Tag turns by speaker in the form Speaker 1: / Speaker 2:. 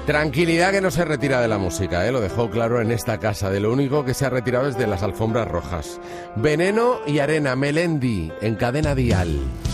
Speaker 1: Tranquilidad, que no se retira de la música, ¿eh? Lo dejó claro en esta casa. De lo único que se ha retirado es de las alfombras rojas. Veneno y arena, Melendi, en Cadena Dial.